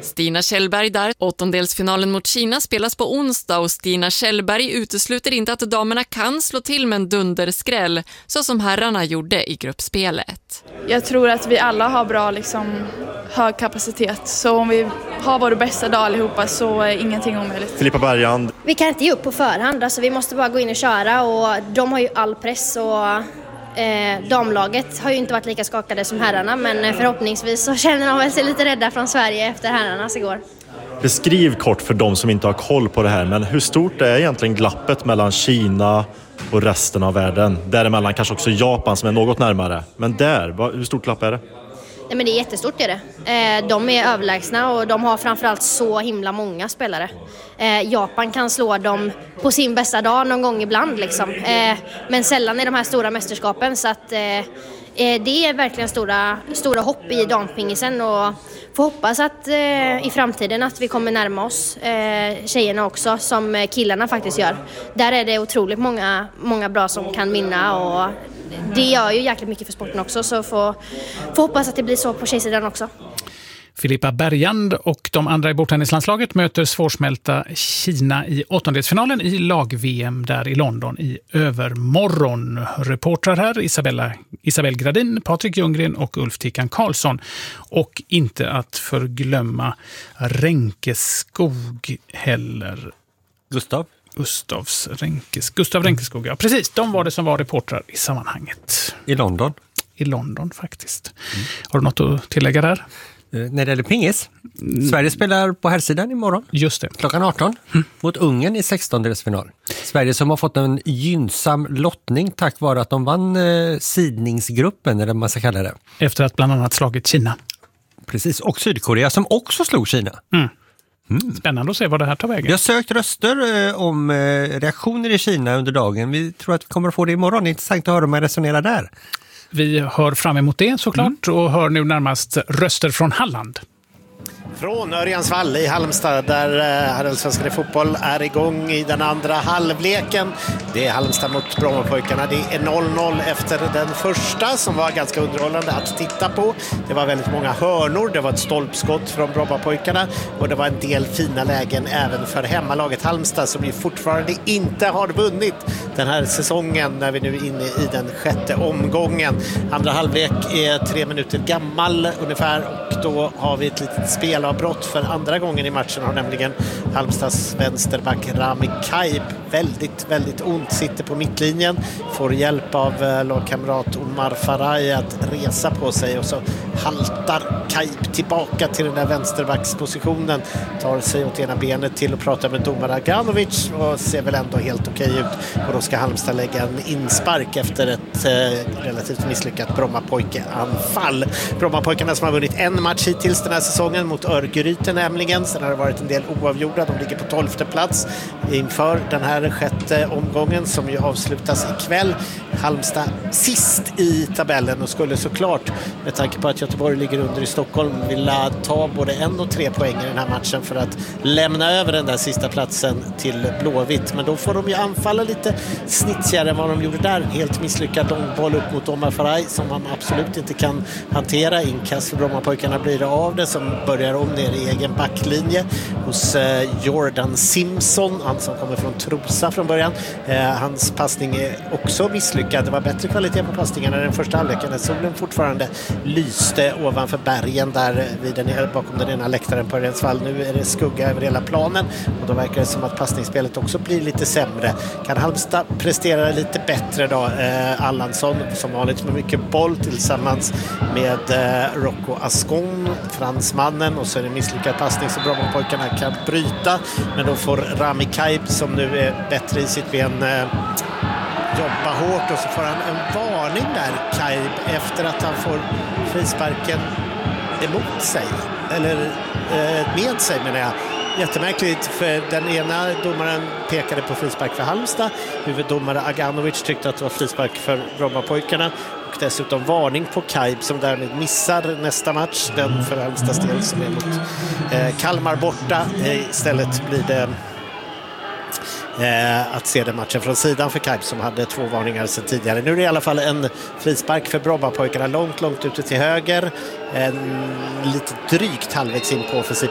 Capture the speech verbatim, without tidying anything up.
Stina Kjellberg där. Åttondelsfinalen mot Kina spelas på onsdag och Stina Kjellberg utesluter inte att damerna kan slå till med en dunderskräll så som herrarna gjorde i gruppspelet. Jag tror att vi alla har bra liksom, hög kapacitet, så om vi har vår bästa dag allihopa så är ingenting omöjligt. Filippa Bergand. Vi kan inte ge upp på förhand, alltså vi måste bara gå in och köra och de har ju all press och Eh, damlaget har ju inte varit lika skakade som herrarna, men förhoppningsvis så känner de väl sig lite rädda från Sverige efter herrarnas igår. Beskriv kort för de som inte har koll på det här, men hur stort är egentligen glappet mellan Kina och resten av världen? Däremellan kanske också Japan som är något närmare, men där, hur stort glapp är det? Nej, men det är jättestort är det. Eh, de är överlägsna och de har framförallt så himla många spelare. Eh, Japan kan slå dem på sin bästa dag någon gång ibland liksom. Eh, men sällan i de här stora mästerskapen, så att eh, det är verkligen stora, stora hopp i dampingisen och får hoppas att eh, i framtiden att vi kommer närma oss eh, tjejerna också som killarna faktiskt gör. Där är det otroligt många, många bra som kan vinna och det gör ju jäkligt mycket för sporten också, så får, får hoppas att det blir så på tjejsidan också. Filippa Bergand och de andra i bordtennislandslaget möter svårsmälta Kina i åttondelsfinalen i lag-V M där i London i övermorgon. Reportrar här Isabella, Isabel Gradin, Patrik Ljunggren och Ulf Tickan Karlsson. Och inte att förglömma Ränkeskog heller. Gustav? Gustavs Ränkes, Gustav Ränkeskog, ja precis. De var det som var reportrar i sammanhanget. I London? I London faktiskt. Mm. Har du något att tillägga där? Uh, när det gäller pingis. Mm. Sverige spelar på herrsidan imorgon. Just det. Klockan arton mm. mot Ungern i sextondelsfinal. Sverige som har fått en gynnsam lottning tack vare att de vann uh, sidningsgruppen, eller vad man ska kalla det. Efter att bland annat slagit Kina. Precis, och Sydkorea som också slog Kina. Mm. Mm. Spännande att se vad det här tar vägen. Vi har sökt röster eh, om eh, reaktioner i Kina under dagen. Vi tror att vi kommer att få det imorgon. Det är intressant att höra om man resonerar där. Vi hör fram emot det såklart mm. och hör nu närmast röster från Halland. Från Örjansvall i Halmstad där herrallsvenskan i fotboll är igång i den andra halvleken. Det är Halmstad mot Brommapojkarna. Det är noll noll efter den första som var ganska underhållande att titta på. Det var väldigt många hörnor, det var ett stolpskott från Brommapojkarna och det var en del fina lägen även för hemmalaget Halmstad som ju fortfarande inte har vunnit den här säsongen när vi nu är inne i den sjätte omgången. Andra halvlek är tre minuter gammal ungefär och då har vi ett litet spel av brott för andra gången i matchen har nämligen Halmstads vänsterback Rami Kaib väldigt, väldigt ont, sitter på mittlinjen, får hjälp av lagkamrat Omar Faraj att resa på sig och så haltar Kaib tillbaka till den där vänsterbackspositionen, tar sig åt ena benet till och pratar med domare Aganovic och ser väl ändå helt okej ut och då ska Halmstad lägga en inspark efter ett eh, relativt misslyckat Brommapojke-anfall. Brommapojkarna som har vunnit en match hittills den här säsongen mot Örgryte nämligen. Sen har det varit en del oavgjorda. De ligger på tolfte plats inför den här sjätte omgången som ju avslutas ikväll. Halmstad sist i tabellen och skulle såklart med tanke på att Göteborg ligger under i Stockholm vilja ta både en och tre poäng i den här matchen för att lämna över den där sista platsen till Blåvitt. Men då får de ju anfalla lite snitsigare än vad de gjorde där. Helt misslyckad långboll upp mot Omar Faraj som man absolut inte kan hantera. Inkast för Brommapojkarna blir det av det som börjar om ner i egen backlinje hos eh, Jordan Simpson, han som kommer från Trosa från början. Eh, hans passning är också misslyckad. Det var bättre kvalitet på passningarna den första halvleken när solen fortfarande lyste ovanför bergen där vid den, bakom den ena läktaren på Örjansvall. Nu är det skugga över hela planen och då verkar det som att passningsspelet också blir lite sämre. Kan Halmstad prestera lite bättre då? Eh, Allansson som vanligt med mycket boll tillsammans med eh, Rocco Ascon, fransmannen, och så är det misslyckad passning så Brommapojkarna kan bryta, men då får Rami Kaib som nu är bättre i sitt ben eh, jobba hårt och så får han en varning där, Kaib, efter att han får frisparken emot sig eller eh, med sig menar jag. Jättemärkligt, för den ena domaren pekade på frispark för Halmstad, huvuddomare Aganovic tyckte att det var frispark för Brommapojkarna och dessutom varning på Kaib som därmed missar nästa match, den för Halmstads del som är mot eh, Kalmar borta. Eh, istället blir det Eh, att se den matchen från sidan för Kaib som hade två varningar sedan tidigare. Nu är det i alla fall en frispark för Brommapojkarna långt, långt ute till höger. En lite drygt halvvägs in på offensiv